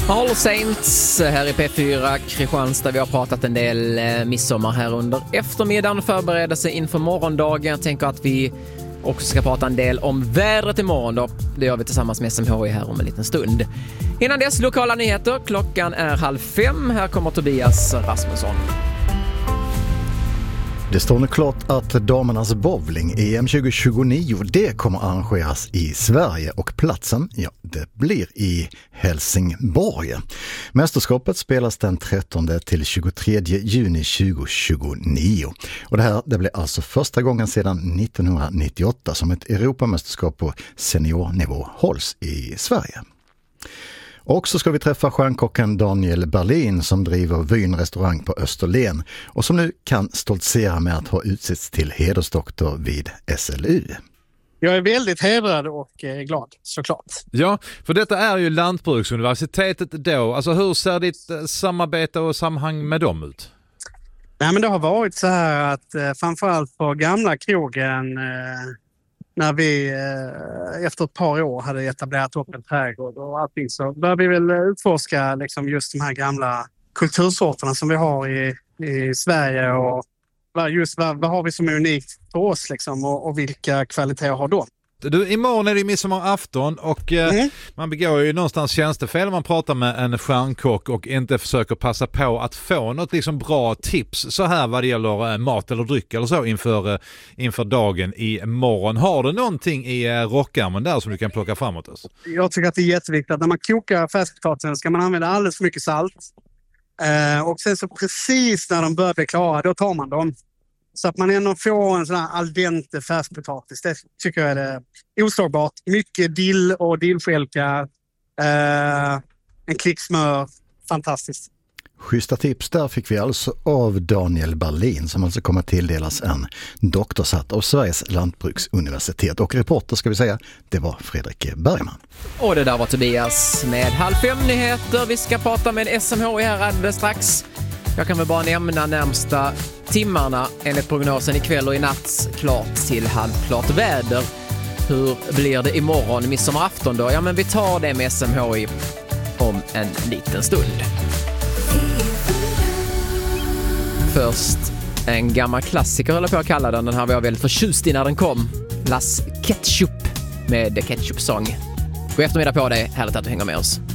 All Saints här i P4 Kristianstad. Vi har pratat en del midsommar här under eftermiddagen, förbereda sig inför morgondagen. Jag tänker att vi också ska prata en del om vädret imorgon då. Det gör vi tillsammans med SMHI här om en liten stund. Innan dess lokala nyheter. Klockan är 4:30. Här kommer Tobias Rasmusson. Det står nu klart att damernas bowling EM 2029 det kommer arrangeras i Sverige och platsen, ja, det blir i Helsingborg. Mästerskapet spelas den 13 till 23 juni 2029. Och det blir alltså första gången sedan 1998 som ett Europamästerskap på seniornivå hålls i Sverige. Och så ska vi träffa stjärnkocken Daniel Berlin som driver Vyn restaurang på Österlen och som nu kan stoltsera med att ha utsetts till hedersdoktor vid SLU. Jag är väldigt hedrad och glad, såklart. Ja, för detta är ju Lantbruksuniversitetet då. Alltså hur ser ditt samarbete och sammanhang med dem ut? Nej, men det har varit så här att framförallt på gamla krogen när vi efter ett par år hade etablerat upp en trädgård och allting, så började vi väl utforska liksom just de här gamla kultursorterna som vi har i Sverige och vad har vi som är unikt för oss liksom, och vilka kvaliteter har de. Du, imorgon är det midsommarafton och man begår ju någonstans tjänstefel. Man pratar med en stjärnkock och inte försöker passa på att få något liksom bra tips så här vad det gäller mat eller dryck eller så inför dagen imorgon. Har du någonting i rockärmen där som du kan plocka framåt oss? Jag tycker att det är jätteviktigt att när man kokar färskpotatisen ska man använda alldeles för mycket salt. Och sen så precis när de börjar bli klara, då tar man dem. Så att man ändå får en sån här al dente färskpotatis. Det tycker jag är oslagbart. Mycket dill och dillskälka. En klick smör. Fantastiskt. Schyssta tips där fick vi alltså av Daniel Berlin som alltså kommer tilldelas en doktorshatt av Sveriges lantbruksuniversitet. Och reporter ska vi säga, det var Fredrik Bergman. Och det där var Tobias med 4:30 nyheter. Vi ska prata med SMHI här alldeles strax. Jag kan väl bara nämna närmsta timmarna enligt prognosen ikväll och i natt klart till halvklart väder. Hur blir det imorgon, midsommarafton då? Ja, men vi tar det med SMHI om en liten stund. Först en gammal klassiker eller på att kalla den. Den här var jag väldigt förtjust i när den kom. Las Ketchup med The Ketchup Song. God eftermiddag på dig, härligt att du hänger med oss.